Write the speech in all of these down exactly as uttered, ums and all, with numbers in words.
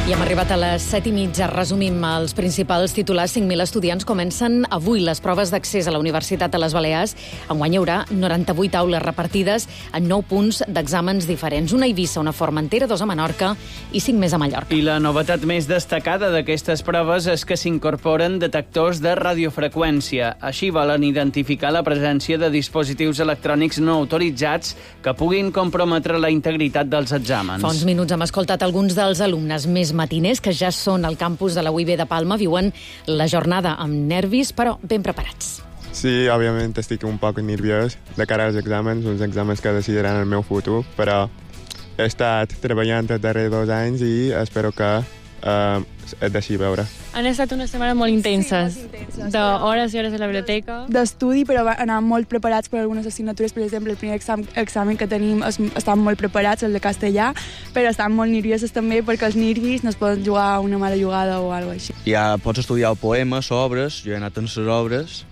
I hem arribat a les set i mitja. Resumim els principals titulars. cinc mil estudiants comencen avui les proves d'accés a la Universitat de les Balears. Enguany hi haurà noranta-vuit aules repartides en nou punts d'exàmens diferents. Una a Eivissa, una a Formentera, dos a Menorca i cinc més a Mallorca. I la novetat més destacada d'aquestes proves és que s'incorporen detectors de radiofreqüència. Així volen identificar la presència de dispositius electrònics no autoritzats que puguin comprometre la integritat dels exàmens. Fa uns minuts hem escoltat alguns dels alumnes més matiners que ja són al campus de la U I B de Palma. Viuen la jornada amb nervis, però ben preparats. Sí, òbviament estic un poc nerviós de cara als exàmens, uns exàmens que decidiran el meu futur, però he estat treballant els darrers dos anys i espero que eh, et deixi veure. Han estat unes setmanes molt intenses, sí, molt intenses d'hores i hores a la biblioteca. D'estudi, però anàvem molt preparats per algunes assignatures. Per exemple, el primer exam, examen que tenim es, estàvem molt preparats, el de castellà, però estàvem molt nerviosos també perquè els nervis no es poden jugar una mala jugada o alguna cosa així. Ja pots estudiar poemes, obres, jo he anat en les obres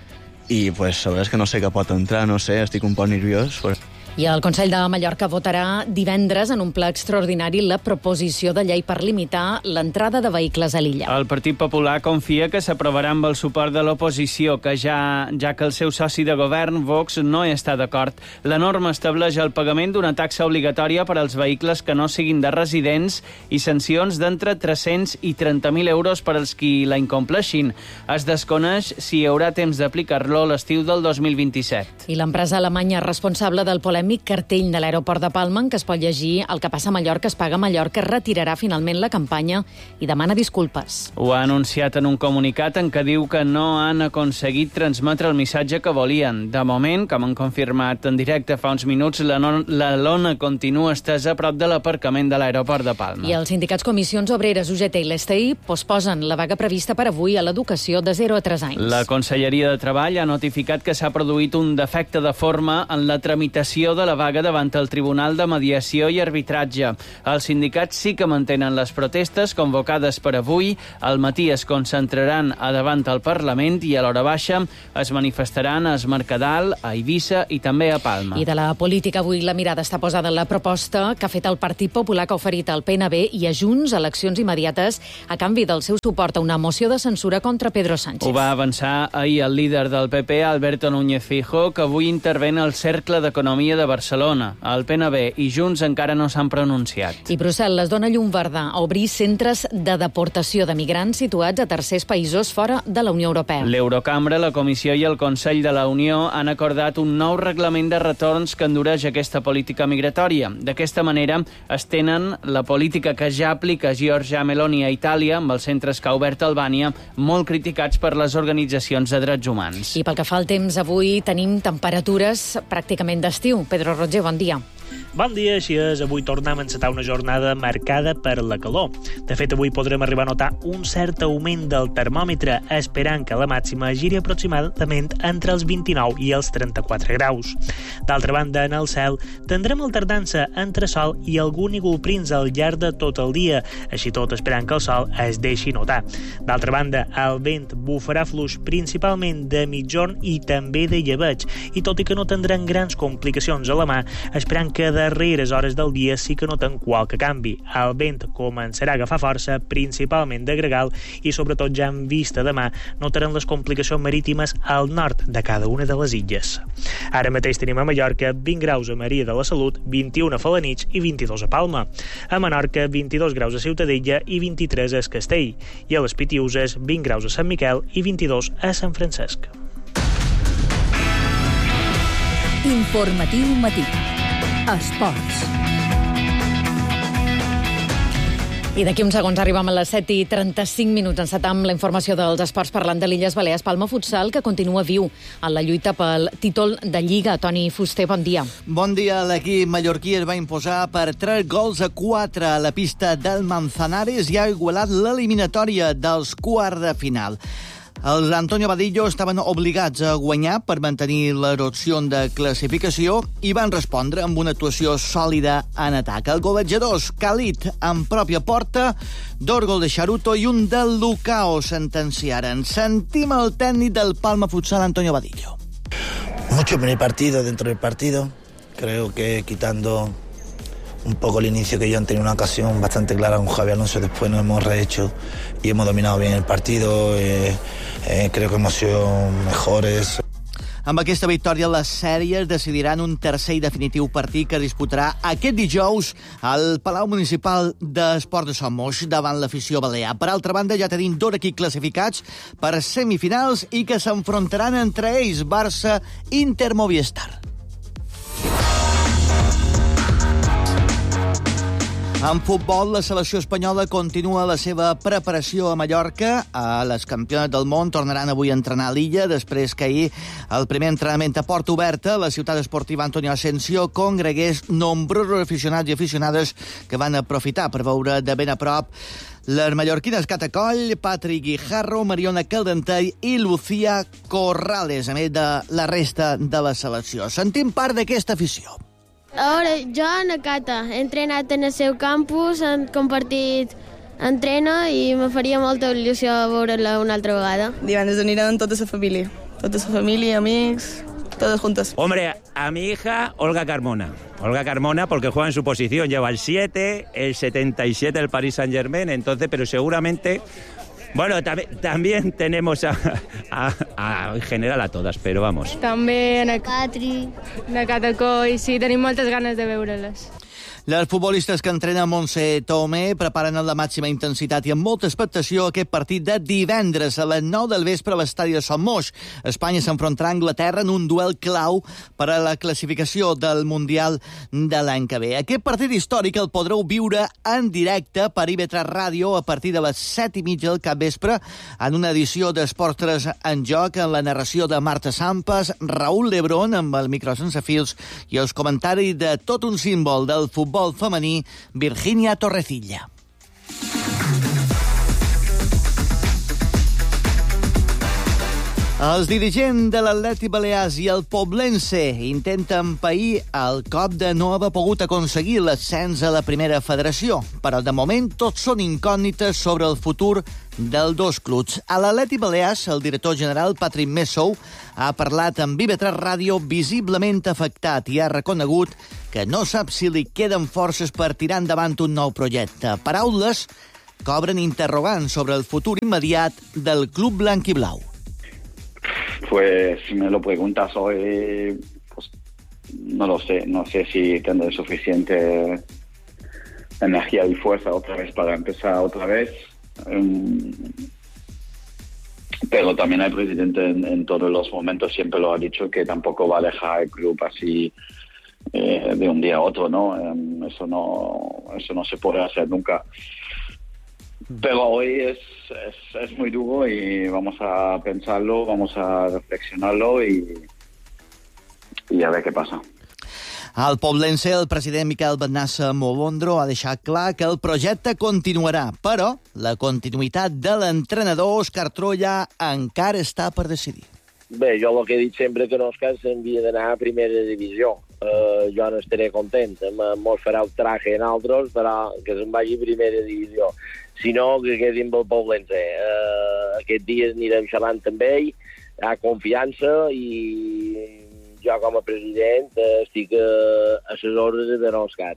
i pues, la veritat és que no sé què pot entrar, no sé, estic un poc nerviós. Però... I el Consell de Mallorca votarà divendres en un ple extraordinari la proposició de llei per limitar l'entrada de vehicles a l'illa. El Partit Popular confia que s'aprovarà amb el suport de l'oposició, que ja, ja que el seu soci de govern, Vox, no hi està d'acord. La norma estableix el pagament d'una taxa obligatòria per als vehicles que no siguin de residents i sancions d'entre tres-cents i trenta mil euros per als qui la incompleixin. Es desconeix si hi haurà temps d'aplicar-lo l'estiu del dos mil vint-i-set. I l'empresa alemanya responsable del polèmic cartell de l'aeroport de Palma, en què es pot llegir el que passa a Mallorca es paga a Mallorca, retirarà finalment la campanya i demana disculpes. Ho ha anunciat en un comunicat en què diu que no han aconseguit transmetre el missatge que volien. De moment, com han confirmat en directe fa uns minuts, la, no, la lona continua estesa a prop de l'aparcament de l'aeroport de Palma. I els sindicats Comissions Obreres, U G T i l'S T I posposen la vaga prevista per avui a l'educació de zero a tres anys. La Conselleria de Treball ha notificat que s'ha produït un defecte de forma en la tramitació de la vaga davant el Tribunal de Mediació i Arbitratge. Els sindicats sí que mantenen les protestes convocades per avui. Al matí es concentraran a davant el Parlament i a l'hora baixa es manifestaran a Es Mercadal, a Eivissa i també a Palma. I de la política, avui la mirada està posada en la proposta que ha fet el Partit Popular, que ha oferit al P N B i a Junts eleccions immediates a canvi del seu suport a una moció de censura contra Pedro Sánchez. Ho va avançar ahir el líder del P P, Alberto Núñez Feijóo, que avui intervé al Cercle d'Economia de Barcelona. El P N B i Junts encara no s'han pronunciat. I Brussel·les dona llum verda a obrir centres de deportació de migrants situats a tercers països fora de la Unió Europea. L'Eurocambra, la Comissió i el Consell de la Unió han acordat un nou reglament de retorns que endureix aquesta política migratòria. D'aquesta manera, estenen la política que ja aplica Giorgia Meloni a Itàlia amb els centres que ha obert Albània, molt criticats per les organitzacions de drets humans. I pel que fa al temps, avui tenim temperatures pràcticament d'estiu. Pedro Roger, bon dia. Bon dia, així és. Avui tornem a encetar una jornada marcada per la calor. De fet, avui podrem arribar a notar un cert augment del termòmetre, esperant que la màxima giri aproximadament entre els vint-i-nou i els trenta-quatre graus. D'altra banda, en el cel tindrem alternança entre sol i algun núvols al llarg de tot el dia, així tot esperant que el sol es deixi notar. D'altra banda, el vent bufarà fluix principalment de mitjorn i també de llebeig, i tot i que no tindran grans complicacions a la mà, esperant que darreres hores del dia sí que noten qualque canvi. El vent començarà a agafar força, principalment de gregal, i sobretot ja en vista demà notaran les complicacions marítimes al nord de cada una de les illes. Ara mateix tenim a Mallorca vint graus a Maria de la Salut, vint-i-un a Felanitx i vint-i-dos a Palma. A Menorca, vint-i-dos graus a Ciutadella i vint-i-tres a Castell. I a les Pitiuses, vint graus a Sant Miquel i vint-i-dos a Sant Francesc. Informatiu matí. Esports. I d'aquí uns segons arribem a les set i trenta-cinc minuts. Encetam la informació dels esports parlant de l'Illes Balears. Palma Futsal, que continua viu en la lluita pel títol de Lliga. Toni Fuster, bon dia. Bon dia. L'equip mallorquí es va imposar per tres gols a quatre a la pista del Manzanares i ha igualat l'eliminatòria dels quarts de final. Els Antonio Vadillo estaven obligats a guanyar per mantenir l'erupció de classificació i van respondre amb una actuació sòlida en atac. Els golejadors, Khalid en pròpia porta, dos gols de Charuto i un de Lucao sentenciaren. Sentim el tècnic del Palma Futsal, Antonio Vadillo. Mucho en el partido, dentro del partido. Creo que quitando un poco el inicio que yo han tenido una ocasión bastante clara con Javi Alonso, después nos hemos rehecho y hemos dominado bien el partido, eh, eh, creo que hemos sido mejores. Amb aquesta victòria, les sèries decidiran un tercer i definitiu partit que disputarà aquest dijous al Palau Municipal d'Esport de Somos davant l'afició balear. Per altra banda, ja tenim dos equips classificats per semifinals i que s'enfrontaran entre ells, Barça, Inter, Movistar. En futbol, la selecció espanyola continua la seva preparació a Mallorca. A les campionats del món tornaran avui a entrenar a l'illa, després que ahir el primer entrenament a porta oberta, la ciutat esportiva Antonio Asensio congregués nombrosos aficionats i aficionades que van aprofitar per veure de ben a prop les mallorquines Cata Coll, Patrick Guijarro, Mariona Caldentell i Lucía Corrales, a més de la resta de la selecció. Sentim part d'aquesta afició. Ara, jo, Ana Cata, he entrenat en el seu campus, hem compartit entrena i me faria molta il·lusió veure-la una altra vegada. Divendres aniran tota la família, tota la família, amics, todos juntos. Hombre, a mi hija Olga Carmona. Olga Carmona porque juega en su posición, lleva el siete, el setenta y siete del Paris Saint-Germain, entonces, pero seguramente... Bueno, tam también tenemos a, a, a, en general a todas, pero vamos. També en el Patri, de Catacoi, sí, tenim moltes ganes de veure-les. Les futbolistes que entrenen Montse Tomé preparen amb la màxima intensitat i amb molta expectació aquest partit de divendres a les nou del vespre a l'estadi de Somos. Espanya s'enfrontarà a Anglaterra en un duel clau per a la classificació del Mundial de l'any que ve. Aquest partit històric el podreu viure en directe per I V tres Ràdio a partir de les set i mitja del capvespre en una edició d'Esports tres en joc en la narració de Marta Sampas, Raúl Lebrón amb el micro sense fils i els comentaris de tot un símbol del futbol femení, Virginia Torrecilla. Els dirigents de l'Atlètic Balears i el Poblense intenten pair el cop de no haver pogut aconseguir l'ascens a la primera federació, però de moment tots són incògnites sobre el futur dels dos clubs. A l'Atlètic Balears, el director general, Patrick Messou, ha parlat amb I V tres Ràdio visiblement afectat i ha reconegut que no sap si li queden forces per tirar endavant un nou projecte. Paraules que obren interrogants sobre el futur immediat del club blanc i blau. Pues si me lo preguntas hoy, pues no lo sé. No sé si tendré suficiente energía y fuerza otra vez para empezar otra vez. Um, pero también el presidente en, en todos los momentos siempre lo ha dicho que tampoco va a dejar el club así eh, de un día a otro, ¿no? Um, eso no, eso no se puede hacer nunca. Pero hoy es, es, es muy duro y vamos a pensarlo, vamos a reflexionarlo y, y a ver qué pasa. Al Poblense, el president Miquel Bennassa Molondro ha deixat clar que el projecte continuarà, però la continuïtat de l'entrenador Òscar Troya encara està per decidir. Bé, jo el que he dit sempre que no és que s'envia d'anar a primera divisió. Uh, jo no estaré content. Mos farà el traje en altres, però que se'n vagi a primera divisió. Si no, que quedi amb el Poblense. Uh, aquest dia anirem xerrant amb ell, hi ha confiança i jo com a president estic a les ordres de l'Òscar.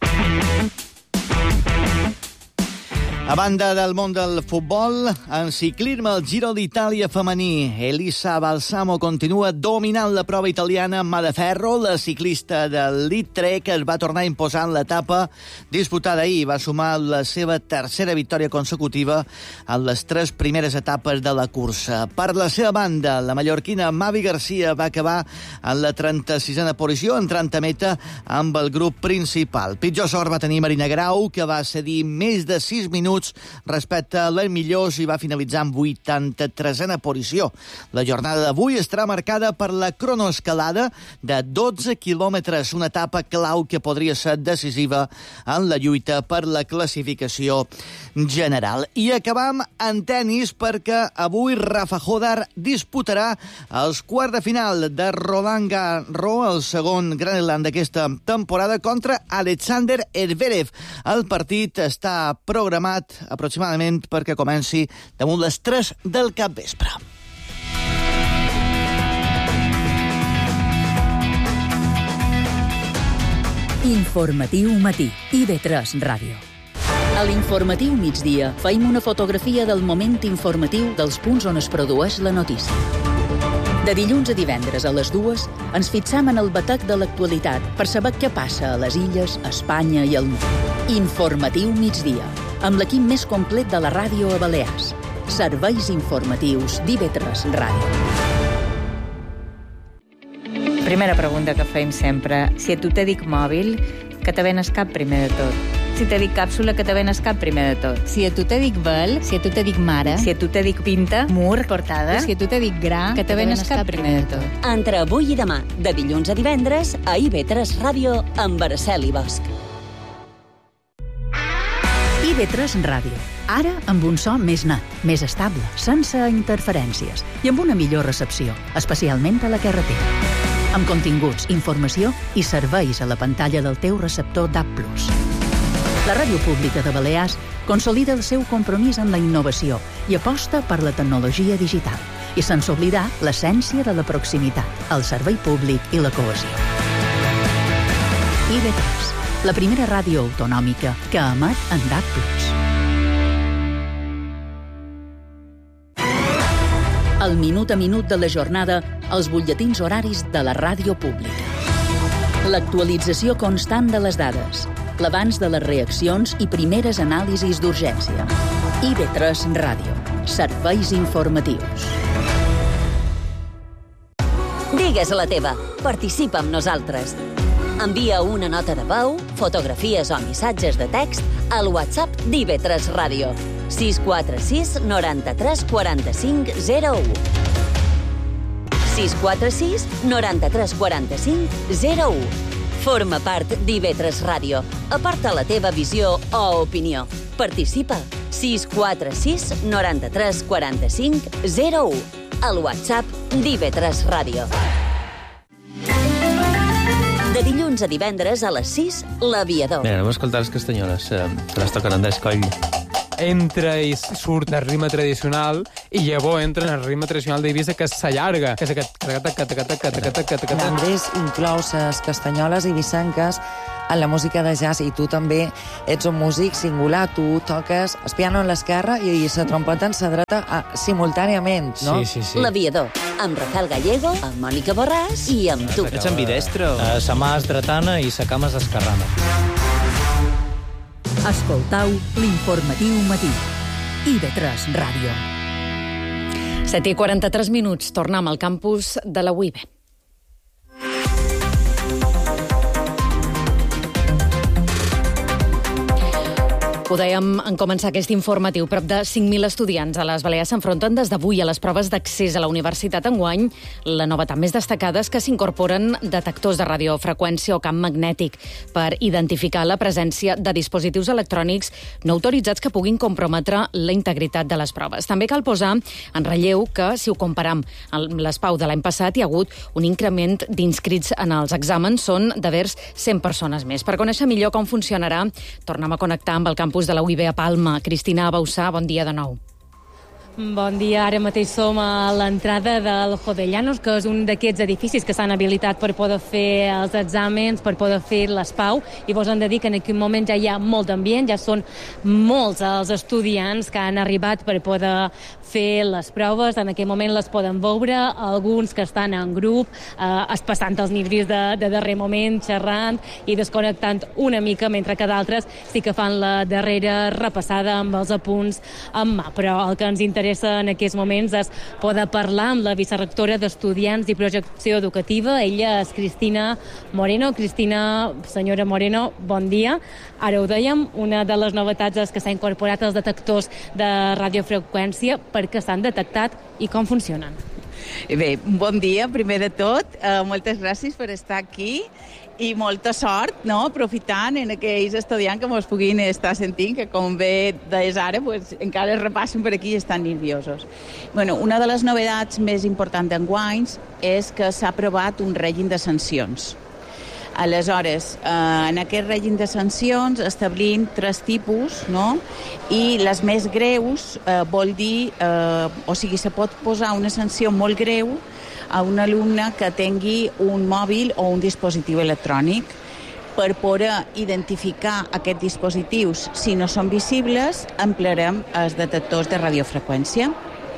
A banda del món del futbol, en ciclisme el Giro d'Itàlia femení. Elisa Balsamo continua dominant la prova italiana amb mà de ferro. La ciclista del Lead Trek es va tornar a imposar en l'etapa disputada ahir. Va sumar la seva tercera victòria consecutiva en les tres primeres etapes de la cursa. Per la seva banda, la mallorquina Mavi Garcia va acabar en la trenta-sisena posició, entrant a meta amb el grup principal. Pitjor sort va tenir Marina Grau, que va cedir més de sis minuts respecte a les millors i va finalitzar en vuitanta-tresena posició. La jornada d'avui estarà marcada per la cronoescalada de dotze quilòmetres, una etapa clau que podria ser decisiva en la lluita per la classificació general. I acabam en tenis perquè avui Rafa Hodar disputarà els quarts de final de Roland Garros, el segon Grand Slam d'aquesta temporada, contra Alexander Zverev. El partit està programat aproximadament perquè comenci damunt les tres del capvespre. Informatiu matí, I V tres Ràdio. A l'informatiu migdia feim una fotografia del moment informatiu dels punts on es produeix la notícia. De dilluns a divendres a les dues ens fixam en el batec de l'actualitat per saber què passa a les illes, a Espanya i al món. Informatiu migdia, amb l'equip més complet de la ràdio a Balears. Serveis informatius d'I V tres Ràdio. Primera pregunta que fem sempre. Si a tu te dic mòbil, que te ven el cap primer de tot. Si te dic càpsula, que te ven el cap primer de tot. Si a tu te dic vel, si a tu te dic mare, si a tu te dic pinta, mur, portada, si a tu te dic gra, que te ven el cap primer de tot. Entre avui i demà, de dilluns a divendres, a I V tres Ràdio, amb Araceli Bosch. I V tres Ràdio. Ara amb un so més net, més estable, sense interferències i amb una millor recepció, especialment a la carretera. Amb continguts, informació i serveis a la pantalla del teu receptor D A B plus. La Ràdio Pública de Balears consolida el seu compromís amb la innovació i aposta per la tecnologia digital, i sense oblidar l'essència de la proximitat, el servei públic i la cohesió. I V tres, la primera ràdio autonòmica que emet en D A B plus. El minut a minut de la jornada, els butlletins horaris de la ràdio pública. L'actualització constant de les dades, l'abans de les reaccions i primeres anàlisis d'urgència. I V tres Ràdio. Serveis informatius. Digues la teva. Participa amb nosaltres. Envia una nota de veu, fotografies o missatges de text al WhatsApp d'I V tres Ràdio. sis quatre sis noranta-tres quaranta-cinc zero u. sis quatre sis noranta-tres quaranta-cinc zero u. Forma part d'I V tres Ràdio. Aporta la teva visió o opinió. Participa. sis quatre sis noranta-tres quaranta-cinc zero u. Al WhatsApp d'I V tres Ràdio. De dilluns a divendres a les sis, l'Aviador. Mira, anem a escoltar les castanyoles, eh, que les toquen Andrés Coll. Entra i surt el ritme tradicional i llavors entra en el ritme tradicional d'Eivissa, que s'allarga, que és aquest... L'Andrés inclou les castanyoles eivissenques en la música de jazz, i tu també ets un músic singular. Tu toques el piano en l'esquerra i la trompeta en la dreta a, simultàniament, no? Sí, sí, sí. L'Aviador, amb Rafael Gallego, amb Mònica Borràs i amb tu. Ets ambidestro. Uh, sa mà és dretana i sa cama és esquerrana. Escoltau l'informatiu matí. I V tres Ràdio. set i quaranta-tres minuts. Tornem al campus de la U I B. Ho dèiem en començar aquest informatiu. Prop de cinc mil estudiants a les Balears s'enfronten des d'avui a les proves d'accés a la universitat enguany. La novetat més destacada és que s'incorporen detectors de radiofreqüència o camp magnètic per identificar la presència de dispositius electrònics no autoritzats que puguin comprometre la integritat de les proves. També cal posar en relleu que, si ho comparam amb l'ESPAU de l'any passat, hi ha hagut un increment d'inscrits en els exàmens. Són de vers cent persones més. Per conèixer millor com funcionarà, tornem a connectar amb el campus de la U I B a Palma. Cristina Bausà, bon dia de nou. Bon dia, ara mateix som a l'entrada del Jovellanos, que és un d'aquests edificis que s'han habilitat per poder fer els exàmens, per poder fer l'ESPAU, i vos hem de dir que en aquest moment ja hi ha molt d'ambient, ja són molts els estudiants que han arribat per poder fer les proves. En aquest moment les poden veure, alguns que estan en grup, eh, es passant els nervis de, de darrer moment, xerrant i desconnectant una mica, mentre que d'altres sí que fan la darrera repassada amb els apunts en mà. Però el que ens interessa en aquests moments és poder parlar amb la vicerectora d'Estudiants i Projecció Educativa. Ella és Cristina Moreno. Cristina, senyora Moreno, bon dia. Ara ho dèiem, una de les novetats és que s'ha incorporat els detectors de radiofreqüència. Per què s'han detectat i com funcionen? Bé, bon dia, primer de tot. Uh, moltes gràcies per estar aquí i molta sort, no?, aprofitant en aquells estudiants que mos puguin estar sentint, que com bé deies ara, pues, encara es repassen per aquí i estan nerviosos. Bueno, una de les novetats més importants d'enguany és que s'ha aprovat un règim de sancions. Aleshores, eh, en aquest règim de sancions establim tres tipus, no? I les més greus eh, vol dir, eh, o sigui, se pot posar una sanció molt greu a un alumne que tingui un mòbil o un dispositiu electrònic. Per poder identificar aquests dispositius, si no són visibles, emplearem els detectors de radiofreqüència.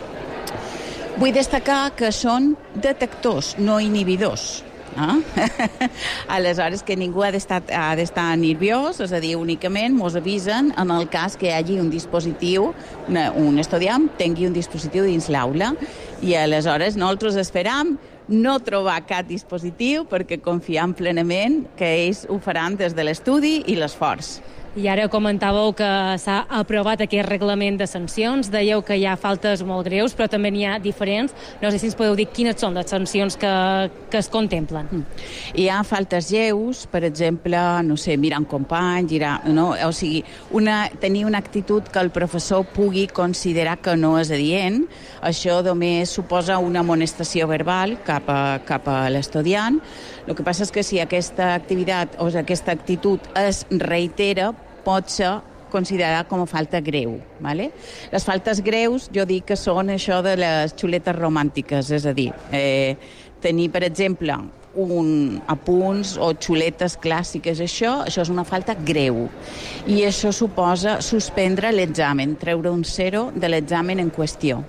Vull destacar que són detectors, no inhibidors. Ah? Aleshores, que ningú ha d'estar ha d'estar nerviós, és a dir, únicament mos avisen en el cas que hi hagi un dispositiu, una, un estudiant tingui un dispositiu dins l'aula, i aleshores nosaltres esperam no trobar cap dispositiu perquè confiem plenament que ells ho faran des de l'estudi i l'esforç. I ara comentàveu que s'ha aprovat aquest reglament de sancions, dèieu que hi ha faltes molt greus, però també n'hi ha diferents. No sé si ens podeu dir quines són les sancions que, que es contemplen. Mm. Hi ha faltes lleus, per exemple, no sé, mirar un company, girar, no? O sigui, una, tenir una actitud que el professor pugui considerar que no és adient. Això només suposa una amonestació verbal cap a, cap a l'estudiant. El que passa és que si aquesta activitat o aquesta actitud es reitera, pot ser considerada com a falta greu. ¿vale? Les faltes greus, jo dic que són això de les xuletes romàntiques, és a dir, eh, tenir, per exemple, un apunts o xuletes clàssiques, això, això és una falta greu. I això suposa suspendre l'examen, treure un zero de l'examen en qüestió.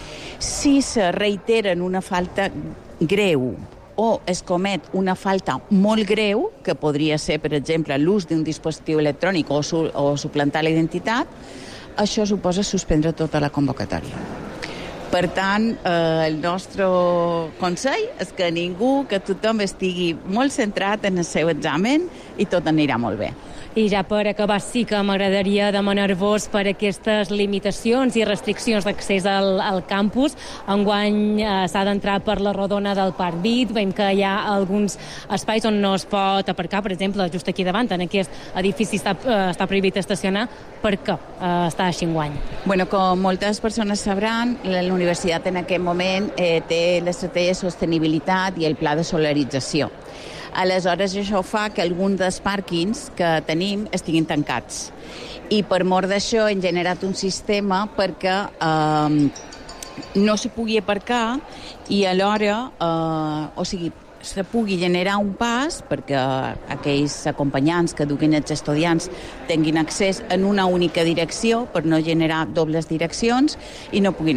Si se reitera en una falta greu o es comet una falta molt greu, que podria ser, per exemple, l'ús d'un dispositiu electrònic o, su o suplantar la identitat, això suposa suspendre tota la convocatòria. Per tant, eh, el nostre consell és que ningú, que tothom estigui molt centrat en el seu examen i tot anirà molt bé. I ja per acabar, sí que m'agradaria demanar-vos per aquestes limitacions i restriccions d'accés al, al campus. Enguany eh, s'ha d'entrar per la rodona del Parc Vic. Veiem que hi ha alguns espais on no es pot aparcar, per exemple, just aquí davant, en aquest edifici està, eh, està prohibit estacionar. Per què eh, està així enguany? Bueno, com moltes persones sabran, la universitat en aquest moment eh, té l'estratègia de sostenibilitat i el pla de solarització. Aleshores, això fa que alguns dels pàrquings que tenim estiguin tancats. I per mort d'això hem generat un sistema perquè eh, no se pugui aparcar i alhora, eh, o sigui, se pugui generar un pas perquè aquells acompanyants que duguin els estudiants tinguin accés en una única direcció per no generar dobles direccions i no puguin